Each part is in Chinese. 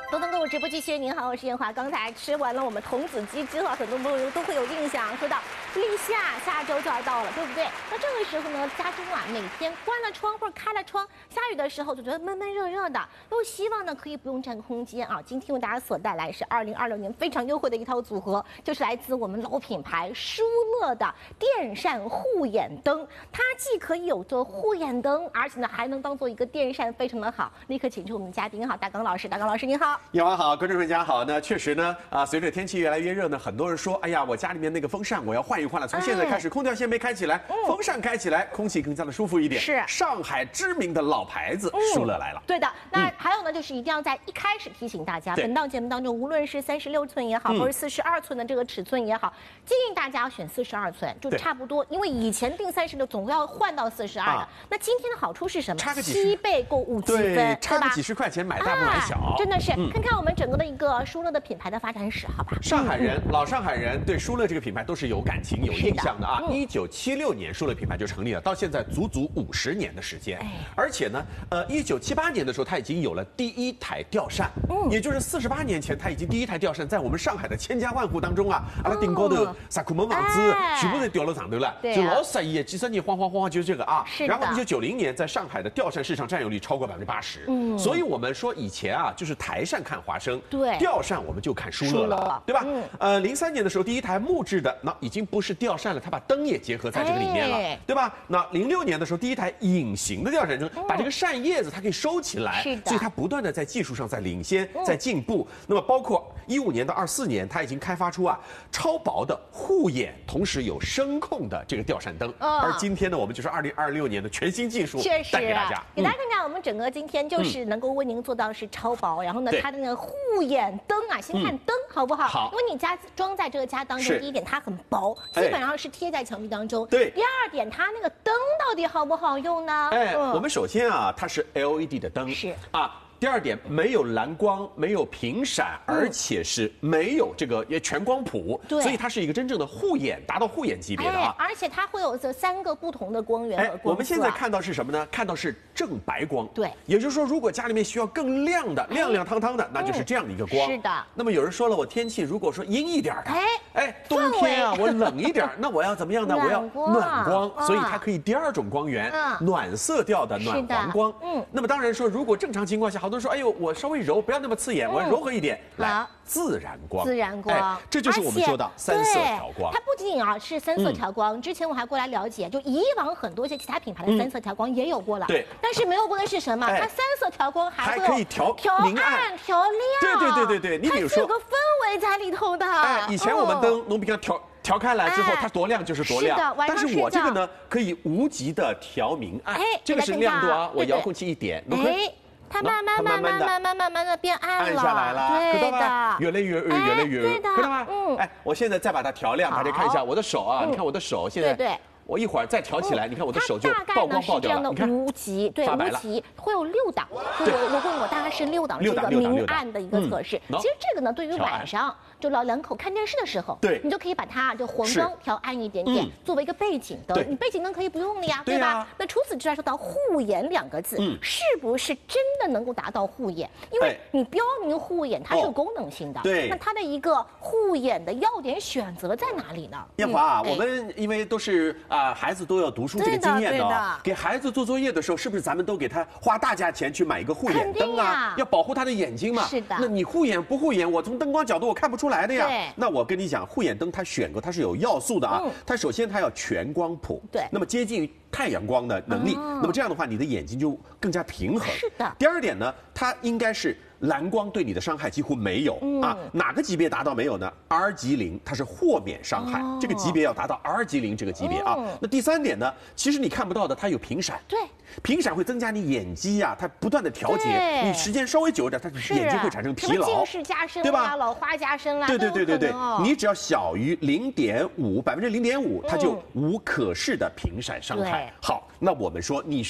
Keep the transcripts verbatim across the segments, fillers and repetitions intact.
东东购物直播继续，您好，我是艳华。刚才吃完了我们童子鸡之后，很多朋友都会有印象，说到立夏下周就要到了，对不对？那这个时候呢，家中啊每天关了窗或者开了窗，下雨的时候就觉得闷闷热热的，又希望呢可以不用占空间啊。今天为大家所带来是二零二六年非常优惠的一套组合，就是来自我们老品牌舒乐的电扇护眼灯，它既可以有做护眼灯，而且呢还能当做一个电扇，非常的好。立刻请出我们的嘉宾哈，大刚老师，大刚老师您好。 艳华好，观众们大家好。那确实呢，啊，随着天气越来越热呢，很多人说，哎呀，我家里面那个风扇我要换一换了。从现在开始，空调先别开起来，风扇开起来，空气更加的舒服一点。 是上海知名的老牌子舒乐来了。 对的，那还有呢，就是一定要在一开始提醒大家，本档节目当中，无论是三十六寸也好，或者四十二寸的这个尺寸也好，建议大家要选四十二寸，就差不多，因为以前定三十六总要换到四十二的。那今天的好处是什么？ 差个几七倍购物积分， 对，差个几十块钱买大不买小， 真的是。看看我们整个的一个舒乐的品牌的发展史，好吧？ 上海人，老上海人对舒乐这个品牌都是有感情、有印象的啊。一九七六年舒乐品牌就成立了，到现在足足五十年的时间。而且呢，呃，一九七八年的时候，它已经有了第一台吊扇，嗯，也就是四十八年前，它已经第一台吊扇在我们上海的千家万户当中啊，阿拉顶高头啥库门房子全部都吊到上头了，就老适意，几十年晃晃晃就是这个啊。然后一九九零年，在上海的吊扇市场占有率超过百分之八十，嗯，所以我们说以前啊，就是台扇看华生， 对， 吊扇我们就看舒乐了，对吧？嗯、呃，零三年的时候，第一台木质的，那已经不是吊扇了，它把灯也结合在这个里面了，哎、对吧？那零六年的时候，第一台隐形的吊扇灯，把这个扇叶子它可以收起来， 是的， 所以它不断的在技术上在领先，在进步。嗯、那么包括一五年到二四年，它已经开发出啊超薄的护眼，同时有声控的这个吊扇灯。哦、而今天呢，我们就是二零二六年的全新技术带给大家， 给大家看看我们整个今天就是能够为您做到是超薄，然后呢，它的那个护眼灯啊，先看灯好不好？ 好， 因为你家装在这个家当中，第一点它很薄，基本上是贴在墙壁当中。 对。 第二点，它那个灯到底好不好用呢？ 哎，我们首先啊，它是 L E D 的灯， 是啊。第二点，没有蓝光，没有频闪，而且是没有这个也全光谱， 对， 所以它是一个真正的护眼，达到护眼级别的啊。 而且它会有这三个不同的光源和光色。 我们现在看到是什么呢？看到是正白光， 对， 也就是说，如果家里面需要更亮的、亮亮堂堂的，那就是这样的一个光。 是的。那么有人说了，我天气如果说阴一点的，哎哎，冬天啊，我冷一点，那我要怎么样呢？我要暖光，所以它可以第二种光源，暖色调的暖黄光。嗯。那么当然说，如果正常情况下，好多人说，哎呦，我稍微柔，不要那么刺眼，我要柔和一点，来自然光， 自然光， 这就是我们说的三色调光。 它不仅仅啊是三色调光，之前我还过来了解，就以往很多一些其他品牌的三色调光也有过了， 对， 但是没有过的是什么？它三色调光还可以调调明暗、调亮， 对对对对对，你比如说有个氛围在里头的。 哎，以前我们灯能比较调。调开来之后，它多亮就是多亮。但是我这个呢，可以无极的调明暗。这个是亮度啊，我遥控器一点， 哎，它慢慢慢慢慢慢慢慢的变暗了， 暗下来了， 对的，越来越越来越， 对的， 看到吗？嗯，哎，我现在再把它调亮，大家看一下我的手啊，你看我的手现在， 对对。 我一会儿再调起来，你看我的手就曝光爆掉了。 你看无极，对，无极会有六档。对，我我问我大概是六档这个明暗的一个测试。其实这个呢，对于晚上就老两口看电视的时候， 对， 你就可以把它就黄光调暗一点点，作为一个背景灯。你背景灯可以不用了呀，对吧？那除此之外，说到护眼两个字，是不是真的能够达到护眼？因为你标明护眼，它是有功能性的。 对， 那它的一个护眼的要点选择在哪里呢？ 艳华，我们因为都是啊。啊，孩子都要读书这个经验的、哦，给孩子做作业的时候，是不是咱们都给他花大价钱去买一个护眼灯啊？要保护他的眼睛嘛。 是的。 那你护眼不护眼，我从灯光角度我看不出来的呀。对。那我跟你讲，护眼灯它选购它是有要素的啊。嗯。它首先它要全光谱。对。那么接近于太阳光的能力，哦、那么这样的话，你的眼睛就更加平衡。 是的。 第二点呢，它应该是。蓝光对你的伤害几乎没有、嗯、啊，哪个级别达到没有呢 ？R 级零，它是豁免伤害，哦、这个级别要达到 R 级零这个级别啊。嗯、那第三点呢，其实你看不到的，它有频闪， 对， 频闪会增加你眼肌呀、啊，它不断的调节，你时间稍微久一点，它眼睛会产生疲劳， 近视加深，对吧？老花加深啦， 对对对对对，你只要小于零点五百分之零点五，它就无可视的频闪伤害。好，那我们说，你说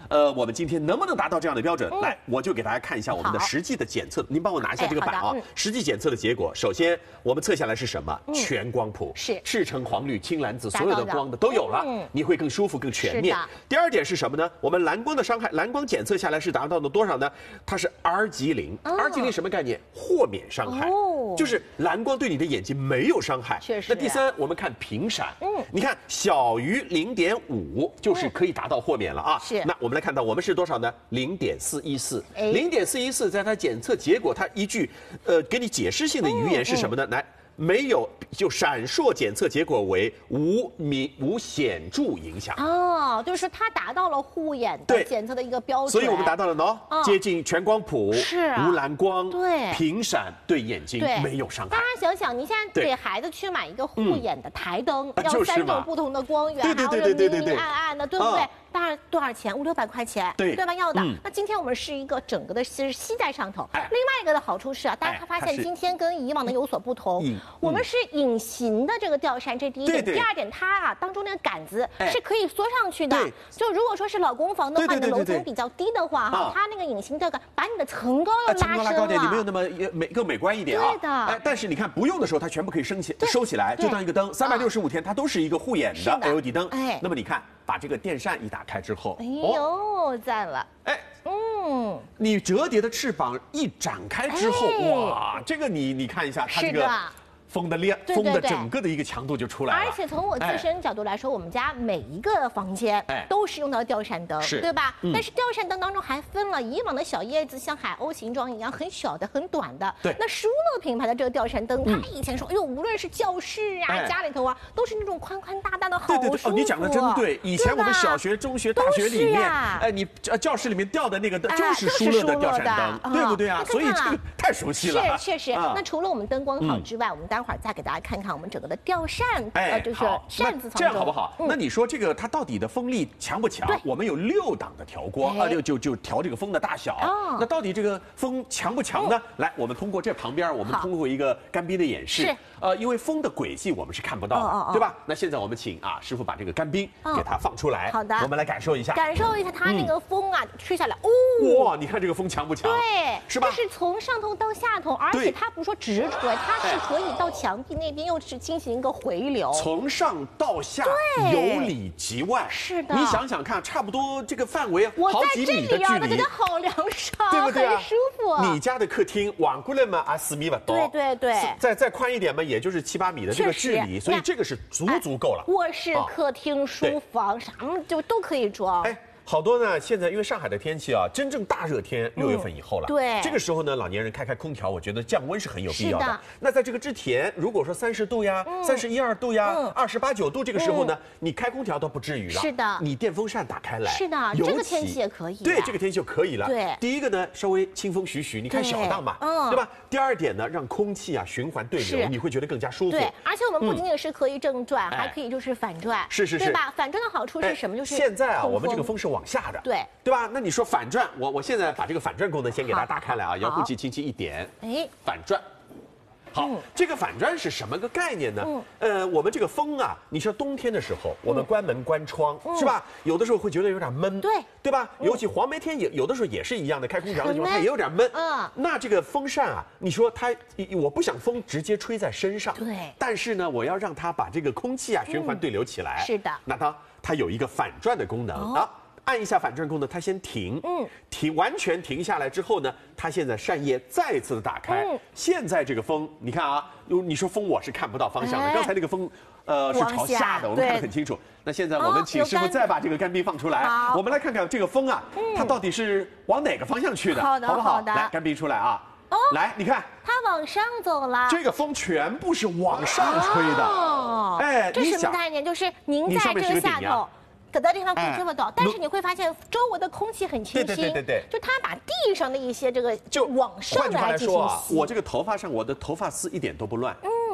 呃，我们今天能不能达到这样的标准？嗯、来，我就给大家看一下我们的实际的检测。您帮我拿一下这个板啊，嗯、实际检测的结果。首先，我们测下来是什么？嗯、全光谱， 是赤橙黄绿青蓝紫，所有的光的都有了，嗯、你会更舒服、更全面。第二点是什么呢？我们蓝光的伤害，蓝光检测下来是达到了多少呢？它是 R 级零、哦、，R 级零什么概念？豁免伤害，哦、就是蓝光对你的眼睛没有伤害。 确实。 那第三，我们看频闪，嗯，你看小于零点五就是可以达到豁免了啊。 是。 那我们来看到我们是多少呢？零点四一四，零点四一四，在它检测结果，它一句，呃，给你解释性的语言是什么呢？嗯嗯、来。没有，就闪烁检测结果为无明无显著影响哦，就是说它达到了护眼的检测的一个标准， 所以我们达到了呢，哦、接近全光谱， 是、啊、 无蓝光， 对， 频闪对眼睛没有伤害。 大家想想，你现在给孩子去买一个护眼的台灯，嗯、要三种不同的光源， 对对对对对对， 暗暗的，对不对？ 啊当然多少钱？五六百块钱， 对对吧？要的。 嗯、 那今天我们是一个整个的是吸在上头。 哎、 另外一个的好处是啊，大家发现今天跟以往的有所不同，嗯、我们是隐形的这个吊扇，这第一点。 对对第二点，它啊当中那个杆子是可以缩上去的。 对就如果说是老公房的话，你的楼层比较低的话哈，它那个隐形这个把你的层高要拉升了， 拉高点，你没有那么美更美观一点啊。 对的。 哎，但是你看不用的时候，它全部可以升起收起来，就当一个灯，三百六十五天它都是一个护眼的 L E D 灯。哎，那么你看。把这个电扇一打开之后， 哎呦，赞了！ 哎，嗯，你折叠的翅膀一展开之后，哇，这个你你看一下，它这个风的亮，风的整个的一个强度就出来了。 而且从我自身角度来说，我们家每一个房间都是用到吊扇灯，对吧？但是吊扇灯当中还分了以往的小叶子，像海鸥形状一样很小的、很短的。 对。 那舒乐品牌的这个吊扇灯，它以前说，哎呦，无论是教室啊、家里头啊，都是那种宽宽大大的，好舒服。 对对对，哦，你讲的真对。以前我们小学、中学、大学里面，哎，你教室里面吊的那个灯就是舒乐的吊扇灯，对不对啊？所以这个太熟悉了。 是，确实。那除了我们灯光好之外，我们待会儿再给大家看看我们整个的吊扇，呃，就是扇子。 这样好不好？那你说这个它到底的风力强不强？我们有六档的调光啊，就就就调这个风的大小。那到底这个风强不强呢？来，我们通过这旁边，我们通过一个干冰的演示。是。呃，因为风的轨迹我们是看不到的，对吧？那现在我们请啊师傅把这个干冰给它放出来。 好的。 我们来感受一下。 感受一下它那个风啊，吹下来，哦。 哇，你看这个风强不强？ 对， 是吧？ 它是从上头到下头，而且它不是说直吹，它是可以到墙壁那边又是进行一个回流， 从上到下，由里及外。 是的。 你想想看，差不多这个范围好几米的距离， 我觉得好凉爽， 对不对？ 很舒服。 你家的客厅往过来嘛啊四米不多， 对对对， 再再宽一点嘛，也就是七八米的这个距离，所以这个是足足够了。 卧室、客厅、书房啥就都可以装。 哎。好多呢，现在因为上海的天气啊，真正大热天六月份以后了。 对， 这个时候呢，老年人开开空调，我觉得降温是很有必要的。那在这个之前，如果说三十度呀、三十一二度呀、二十八九度这个时候呢，你开空调都不至于了。 是的， 你电风扇打开来。 是的，这个天气也可以。 对，这个天气就可以了。 对， 第一个呢，稍微清风徐徐，你看小档嘛，嗯，对吧？第二点呢，让空气啊循环对流，你会觉得更加舒服。 对，而且我们不仅仅是可以正转，还可以就是反转。 是是是， 对吧？反转的好处是什么？就是现在啊，我们这个风是往下的。 对。 对吧？那你说反转，我我现在把这个反转功能先给大家打开来啊，遥控器轻轻一点，哎，反转。好，嗯、这个反转是什么个概念呢？嗯、呃，我们这个风啊，你说冬天的时候，我们关门关窗、嗯、是吧？有的时候会觉得有点闷， 对对吧？嗯、尤其黄梅天也有的时候也是一样的，开空调的时候它也有点闷。嗯，那这个风扇啊，你说它，我不想风直接吹在身上， 对， 但是呢，我要让它把这个空气啊循环对流起来。 嗯、是的， 那它它有一个反转的功能、哦、啊。按一下反转功能，它先停，嗯，停完全停下来之后呢，它现在扇叶再次的打开。嗯，现在这个风，你看啊，你说风我是看不到方向的，刚才那个风，呃，是朝下的，我们看得很清楚。那现在我们请师傅再把这个干冰放出来，我们来看看这个风啊，它到底是往哪个方向去的， 好的， 好不好？ 好的， 来，干冰出来啊，哦，来，你看， 它往上走了， 这个风全部是往上吹的，哦，哎， 这什么概念？就是您在这个下头。走到地方可以这么抖，但是你会发现周围的空气很清新， 对对对对， 就它把地上的一些这个就往上来进行吸。 换句话来说啊，我这个头发上我的头发丝一点都不乱，嗯，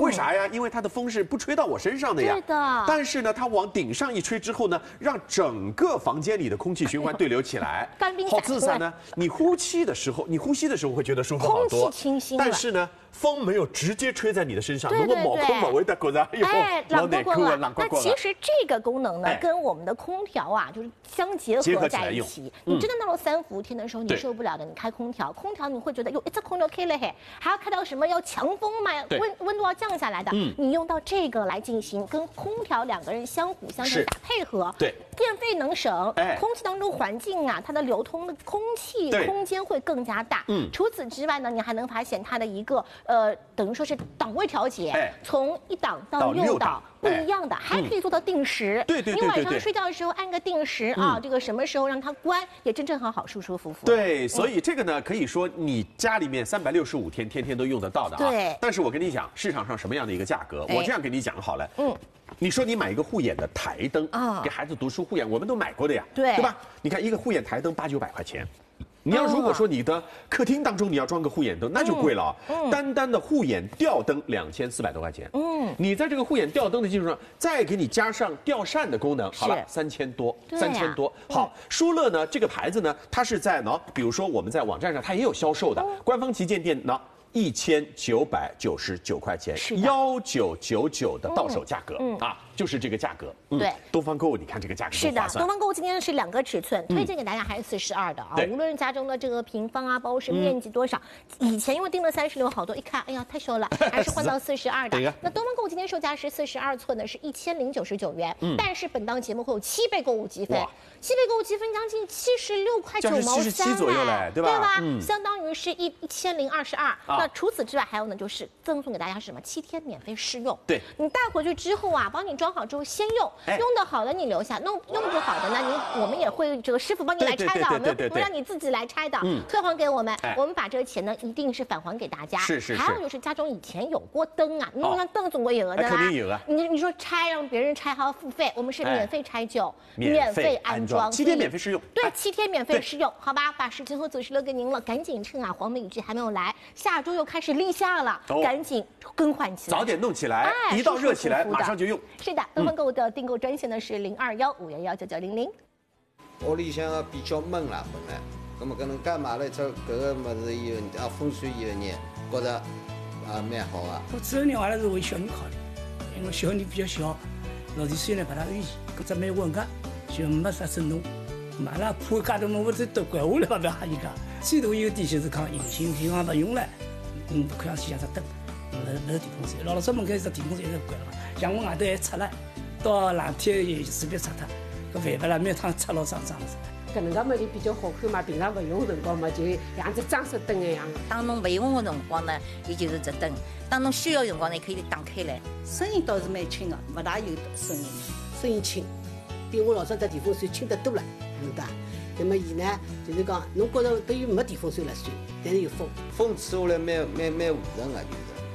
为啥呀？因为它的风是不吹到我身上的呀。 对的。 但是呢，它往顶上一吹之后呢，让整个房间里的空气循环对流起来， 干冰好自在呢。你呼气的时候，你呼吸的时候会觉得舒服好多， 空气清新。 但是呢，风没有直接吹在你的身上， 对对对， 毛孔毛微的觉得哎， 老内裤啊， 那其实这个功能呢，跟我们的空调啊，就是相结合在一起。你真的到了三伏天的时候，你受不了的，你开空调，空调你会觉得哟，这空调开了嘿，还要开到什么要强风嘛，温温度要降下来的。你用到这个来进行跟空调两个人相辅相成打配合， 对， 电费能省，空气当中环境啊，它的流通的空气空间会更加大。嗯，除此之外呢，你还能发现它的一个呃，等于说是档位调节，从一档到六档。不一样的，还可以做到定时。 对对对对， 你晚上睡觉的时候按个定时啊，这个什么时候让它关，也正正好好，舒舒服服。 对，所以这个呢，可以说你家里面三百六十五天，天天都用得到的啊。 对。 但是我跟你讲，市场上什么样的一个价格？我这样跟你讲好了。嗯。你说你买一个护眼的台灯啊，给孩子读书护眼，我们都买过的呀， 对对吧？你看一个护眼台灯八九百块钱。你要如果说你的客厅当中你要装个护眼灯，那就贵了啊！嗯，单单的护眼吊灯两千四百多块钱。嗯，你在这个护眼吊灯的基础上，再给你加上吊扇的功能，好了，三千多，三千多。好，舒乐呢，这个牌子呢，它是在呢，比如说我们在网站上它也有销售的，官方旗舰店呢。一千九百九十九块钱，幺九九九的到手价格、嗯、啊，就是这个价格。嗯、对，东方购物，你看这个价格是的，东方购物今天是两个尺寸，推荐给大家还是四十二的啊。无论家中的这个平方啊，包括是面积多少，嗯、以前因为定了三十六，好多一看，哎呀太小了，还是换到四十二的。那东方购物今天售价是四十二寸的，是一千零九十九元。嗯、但是本档节目会有七倍购物积分，七倍购物积分将近七十六块九毛三， 左右嘞，对吧？ 对吧？嗯、相当于是一一千零二十二。那除此之外，还有呢，就是赠送给大家是什么？七天免费试用。 对， 你带回去之后啊，帮你装好之后先用，哎、用的好的你留下，弄用不好的呢，你我们也会这个师傅帮你来拆的，我们不让你自己来拆的，嗯、退还给我们，哎、我们把这个钱呢一定是返还给大家。 是是是。 还有就是家中以前有过灯啊，你像灯总归有的啦， 肯定有啊。 你你说拆让别人拆还要付费，我们是免费拆旧，免费安装， 七天免费试用。 对，七天免费试用，好吧，把时间和子时留给您了，赶紧趁啊，黄梅雨季还没有来，下周又开始立夏。了，赶紧更换起来， 早点弄起来，哎、一到热起来马上就用。 是的，东方购物的订购专线呢是零二幺五幺幺九九零零。 屋里向比较闷啦，本来，那么搿能介买了只搿个物事以后，啊风水以后呢，觉得啊蛮好啊。 我主要呢，还是为小人考虑，因为小人比较小，六十岁呢不大愿意，搿只蛮稳个，就没啥震动。买了破介多么，我这都怪下来吧，不要吓人家。最大一个点就是讲隐形，平常不用了。嗯，看上去像只灯，不是不是电风扇。老早门口一只电风扇一直关了嘛，像我外头还拆了，到冷天也随便拆脱，搿办法啦，每趟拆老脏脏的。 搿能介么就比较好看嘛，平常勿用辰光嘛，就像只装饰灯一样。 当侬勿用的辰光呢，伊就是只灯；当侬需要辰光呢，可以打开来。 声音倒是蛮轻的，勿大有声音，声音轻，比我老早只电风扇轻得多了，晓得伐？那么伊呢，就是讲，侬觉着等于没电风扇了算，但是有风， 风吹下来蛮蛮蛮和顺个，就是。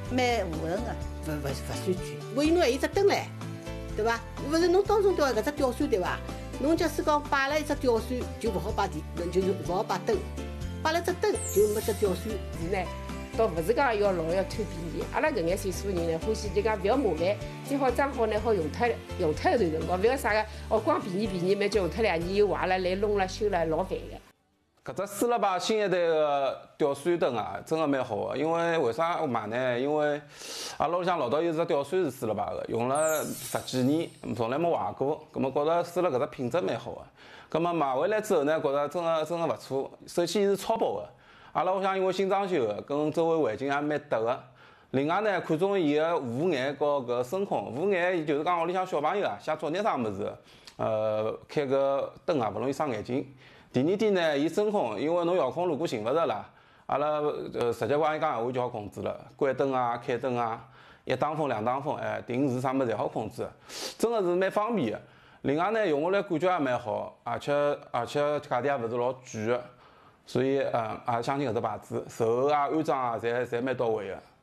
蛮和顺个，勿勿勿算贵。为侬还有只灯唻，对伐？勿是侬当中吊搿只吊扇对伐？侬假使讲摆了一只吊扇，就勿好摆电，就是勿好摆灯，摆了只灯就没只吊扇。 是呢，倒勿是讲要老要贪便宜，阿拉搿眼岁数人呢，欢喜就讲勿要麻烦，最好装好呢好用脱用脱一段辰光，勿要啥个哦光便宜便宜，蛮叫用脱两年又坏了，来弄了修了老烦个。 搿只四了吧新一代个吊扇灯啊，真个蛮好个。因为为啥我买呢？因为阿拉屋里向老早有只吊扇是四了吧个，用了十几年，从来没坏过。葛末觉着四了搿只品质蛮好个。葛末买回来之后呢，觉着真个真个勿错。首先是超薄个，阿拉屋里向因为新装修个，跟周围环境也蛮搭个。另外呢，看中伊个护眼和搿声控。护眼就是讲屋里向小朋友啊，写作业啥物事，呃，开个灯啊，勿容易伤眼睛。第二点呢，伊声控，因为侬遥控如果寻勿着啦，阿拉呃直接帮伊讲闲话就好控制了，关灯啊、开灯啊，一打风、两打风，哎，定时啥物事侪好控制，真个是蛮方便个。另外呢，用下来感觉也蛮好，而且而且价钿也勿是老贵个，所以呃，也相信搿只牌子，售后啊、安装啊，侪侪蛮到位个。